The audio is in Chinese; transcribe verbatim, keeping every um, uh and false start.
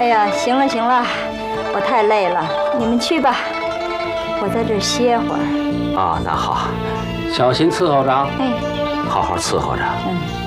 哎呀，行了行了，我太累了，你们去吧，我在这儿歇会儿。 啊，那好，小心伺候着， 哎， 好好伺候着。 嗯。